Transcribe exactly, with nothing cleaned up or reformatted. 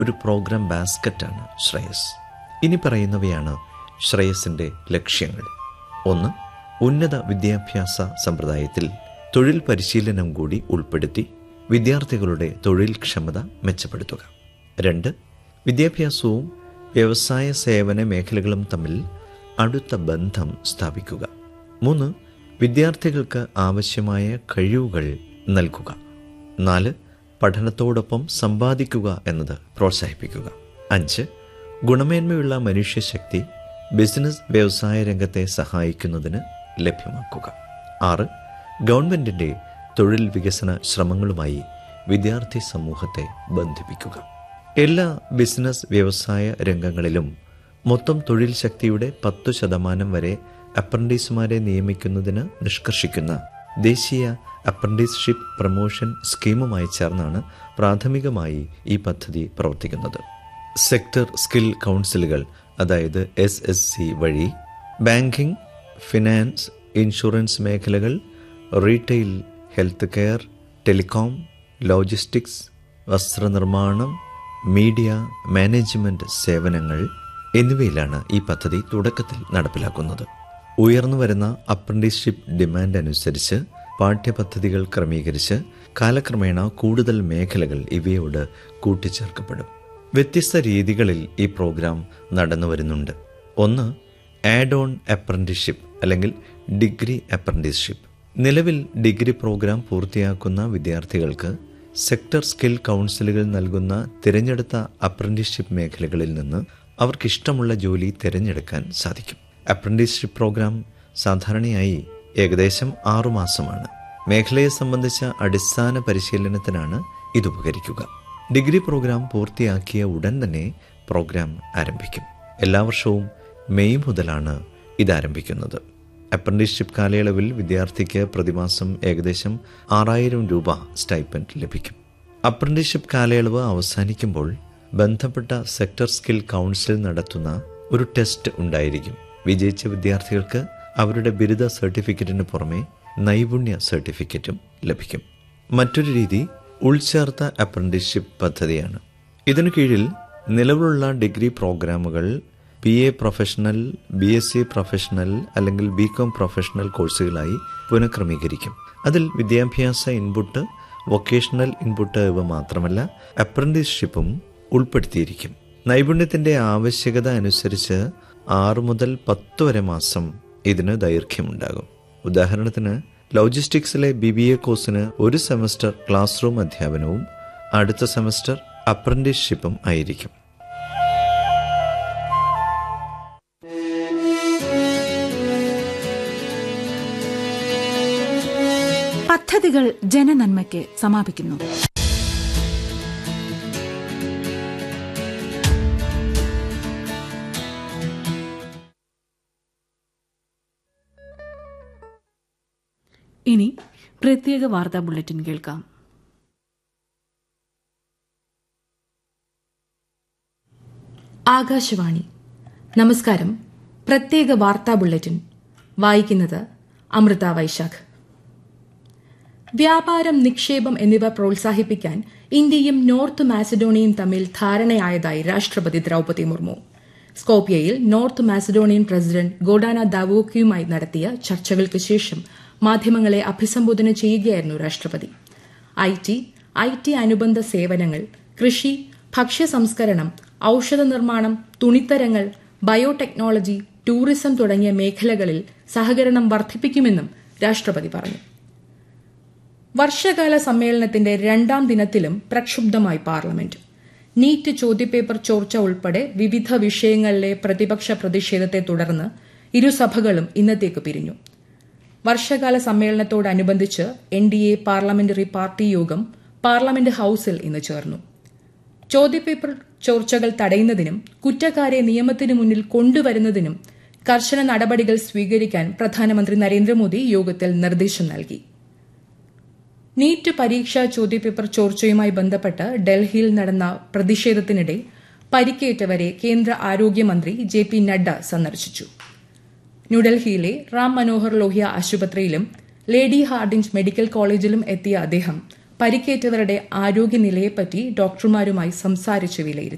ഒരു പ്രോഗ്രാം ബാസ്ക്കറ്റാണ് ശ്രേയസ്. ഇനി പറയുന്നവയാണ് ശ്രേയസിൻ്റെ ലക്ഷ്യങ്ങൾ. ഒന്ന്, ഉന്നത വിദ്യാഭ്യാസ സമ്പ്രദായത്തിൽ തൊഴിൽ പരിശീലനം കൂടി ഉൾപ്പെടുത്തി വിദ്യാർത്ഥികളുടെ തൊഴിൽ ക്ഷമത മെച്ചപ്പെടുത്തുക. രണ്ട്, വിദ്യാഭ്യാസവും വ്യവസായ സേവന മേഖലകളും തമ്മിൽ അടുത്ത ബന്ധം സ്ഥാപിക്കുക. മൂന്ന്, വിദ്യാർത്ഥികൾക്ക് ആവശ്യമായ കഴിവുകൾ നൽകുക. നാല്, പഠനത്തോടൊപ്പം സമ്പാദിക്കുക എന്നത് പ്രോത്സാഹിപ്പിക്കുക. അഞ്ച്, ഗുണമേന്മയുള്ള മനുഷ്യശക്തി ബിസിനസ് വ്യവസായ രംഗത്തെ സഹായിക്കുന്നതിന് ലഭ്യമാക്കുക. ആറ്, ഗവൺമെൻറ്റിൻ്റെ തൊഴിൽ വികസന ശ്രമങ്ങളുമായി വിദ്യാർത്ഥി സമൂഹത്തെ ബന്ധിപ്പിക്കുക. എല്ലാ ബിസിനസ് വ്യവസായ രംഗങ്ങളിലും മൊത്തം തൊഴിൽ ശക്തിയുടെ പത്തു ശതമാനം വരെ അപ്രന്റീസുമാരെ നിയമിക്കുന്നതിന് നിഷ്കർഷിക്കുന്ന ദേശീയ അപ്രന്റീസ്ഷിപ്പ് പ്രൊമോഷൻ സ്കീമുമായി ചേർന്നാണ് പ്രാഥമികമായി ഈ പദ്ധതി പ്രവർത്തിക്കുന്നത്. സെക്ടർ സ്കിൽ കൗൺസിലുകൾ, അതായത് എസ് എസ് സി വഴി ബാങ്കിംഗ്, ഫിനാൻസ്, ഇൻഷുറൻസ് മേഖലകൾ, retail, health care, telecom, logistics, വസ്ത്രനിർമ്മാണം, media, management സേവനങ്ങൾ എന്നിവയിലാണ് ഈ പദ്ധതി തുടക്കത്തിൽ നടപ്പിലാക്കുന്നത്. ഉയർന്നുവരുന്ന അപ്രന്റീസ്ഷിപ്പ് ഡിമാൻഡ് അനുസരിച്ച് പാഠ്യപദ്ധതികൾ ക്രമീകരിച്ച് കാലക്രമേണ കൂടുതൽ മേഖലകൾ ഇവയോട് കൂട്ടിച്ചേർക്കപ്പെടും. വ്യത്യസ്ത രീതികളിൽ ഈ പ്രോഗ്രാം നടന്നു വരുന്നുണ്ട്. ഒന്ന്, ആഡ് ഓൺ അപ്രന്റീസ്ഷിപ്പ് അല്ലെങ്കിൽ ഡിഗ്രി അപ്രന്റീസ്ഷിപ്പ്. നിലവിൽ ഡിഗ്രി പ്രോഗ്രാം പൂർത്തിയാക്കുന്ന വിദ്യാർത്ഥികൾക്ക് സെക്ടർ സ്കിൽ കൗൺസിലുകൾ നൽകുന്ന തിരഞ്ഞെടുത്ത അപ്രന്റീസ്ഷിപ്പ് മേഖലകളിൽ നിന്ന് അവർക്കിഷ്ടമുള്ള ജോലി തിരഞ്ഞെടുക്കാൻ സാധിക്കും. അപ്രന്റീസ്ഷിപ്പ് പ്രോഗ്രാം സാധാരണയായി ഏകദേശം ആറുമാസമാണ്. മേഖലയെ സംബന്ധിച്ച അടിസ്ഥാന പരിശീലനത്തിനാണ് ഇത് ഉപകരിക്കുക. ഡിഗ്രി പ്രോഗ്രാം പൂർത്തിയാക്കിയ ഉടൻ തന്നെ പ്രോഗ്രാം ആരംഭിക്കും. എല്ലാ വർഷവും മെയ് മുതലാണ് ഇത് ആരംഭിക്കുന്നത്. അപ്രന്റീസ്ഷിപ്പ് കാലയളവിൽ വിദ്യാർത്ഥിക്ക് പ്രതിമാസം ഏകദേശം ആറായിരം രൂപ സ്റ്റൈപ്പൻഡ് ലഭിക്കും. അപ്രന്റീസ്ഷിപ്പ് കാലയളവ് അവസാനിക്കുമ്പോൾ ബന്ധപ്പെട്ട സെക്ടർ സ്കിൽ കൗൺസിൽ നടത്തുന്ന ഒരു ടെസ്റ്റ് ഉണ്ടായിരിക്കും. വിജയിച്ച വിദ്യാർത്ഥികൾക്ക് അവരുടെ ബിരുദ സർട്ടിഫിക്കറ്റിന് പുറമെ നൈപുണ്യ സർട്ടിഫിക്കറ്റും ലഭിക്കും. മറ്റൊരു രീതി ഉൾച്ചേർത്ത അപ്രന്റീസ്ഷിപ്പ് പദ്ധതിയാണ്. ഇതിനു കീഴിൽ നിലവിലുള്ള ഡിഗ്രി പ്രോഗ്രാമുകൾ B A professional, B S C professional അല്ലെങ്കിൽ ബി കോം പ്രൊഫഷണൽ കോഴ്സുകളായി പുനഃക്രമീകരിക്കും. അതിൽ വിദ്യാഭ്യാസ ഇൻപുട്ട്, വൊക്കേഷണൽ ഇൻപുട്ട് ഇവ മാത്രമല്ല അപ്രന്റീസ്ഷിപ്പും ഉൾപ്പെടുത്തിയിരിക്കും. നൈപുണ്യത്തിൻ്റെ ആവശ്യകത അനുസരിച്ച് ആറ് മുതൽ പത്ത് വരെ മാസം ഇതിന് ദൈർഘ്യമുണ്ടാകും. ഉദാഹരണത്തിന് ലോജിസ്റ്റിക്സിലെ ബി ബി എ കോഴ്സിന് ഒരു സെമസ്റ്റർ ക്ലാസ് റൂം അധ്യാപനവും അടുത്ത സെമസ്റ്റർ അപ്രന്റീസ്ഷിപ്പും ആയിരിക്കും. പദ്ധതികൾ ജനനന്മയ്ക്ക് സമാപിക്കുന്നു. ഇനി പ്രത്യേക വാർത്താ ബുള്ളറ്റിൻ കേൾക്കാം. ആകാശവാണി. നമസ്കാരം. പ്രത്യേക വാർത്താ ബുള്ളറ്റിൻ വായിക്കുന്നത് അമൃത വൈശാഖ്. വ്യാപാരം, നിക്ഷേപം എന്നിവ പ്രോത്സാഹിപ്പിക്കാൻ ഇന്ത്യയും നോർത്ത് മാസിഡോണിയയും തമ്മിൽ ധാരണയായതായി രാഷ്ട്രപതി Draupadi Murmu. സ്കോപ്പിയയിൽ north Macedonian president Gordana ദാവോക്കിയുമായി നടത്തിയ ചർച്ചകൾക്ക് ശേഷം മാധ്യമങ്ങളെ അഭിസംബോധന ചെയ്യുകയായിരുന്നു രാഷ്ട്രപതി. ഐ ടി, ഐ ടി അനുബന്ധ സേവനങ്ങൾ, കൃഷി, ഭക്ഷ്യ സംസ്കരണം, ഔഷധ നിർമ്മാണം, തുണിത്തരങ്ങൾ, ബയോടെക്നോളജി, ടൂറിസം തുടങ്ങിയ മേഖലകളിൽ സഹകരണം വർദ്ധിപ്പിക്കുമെന്നും രാഷ്ട്രപതി പറഞ്ഞു. വർഷകാല സമ്മേളനത്തിന്റെ രണ്ടാം ദിനത്തിലും പ്രക്ഷുബ്ധമായി പാർലമെന്റ്. നീറ്റ് ചോദ്യപേപ്പർ ചോർച്ച ഉൾപ്പെടെ വിവിധ വിഷയങ്ങളിലെ പ്രതിപക്ഷ പ്രതിഷേധത്തെ തുടർന്ന് ഇരുസഭകളും ഇന്നത്തേക്ക് പിരിഞ്ഞു. വർഷകാല സമ്മേളനത്തോടനുബന്ധിച്ച് N D A parliamentary party യോഗം പാർലമെന്റ് ഹൌസിൽ ഇന്ന് ചേർന്നു. ചോദ്യപേപ്പർ ചോർച്ചകൾ തടയുന്നതിനും കുറ്റക്കാരെ നിയമത്തിനു മുന്നിൽ കൊണ്ടുവരുന്നതിനും കർശന നടപടികൾ സ്വീകരിക്കാൻ പ്രധാനമന്ത്രി നരേന്ദ്രമോദി യോഗത്തിൽ നിർദ്ദേശം നൽകി. നീറ്റ് പരീക്ഷാ ചോദ്യപേപ്പർ ചോർച്ചയുമായി ബന്ധപ്പെട്ട് ഡൽഹിയിൽ നടന്ന പ്രതിഷേധത്തിനിടെ പരിക്കേറ്റവരെ കേന്ദ്ര ആരോഗ്യമന്ത്രി ജെ പി നഡ്ഡ സന്ദർശിച്ചു. ന്യൂഡൽഹിയിലെ റാം മനോഹർ ലോഹ്യ ആശുപത്രിയിലും ലേഡി ഹാർഡിഞ്ച് മെഡിക്കൽ കോളേജിലും എത്തിയ അദ്ദേഹം പരിക്കേറ്റവരുടെ ആരോഗ്യനിലയെപ്പറ്റി ഡോക്ടർമാരുമായി സംസാരിച്ച് വിലയിരുത്തി.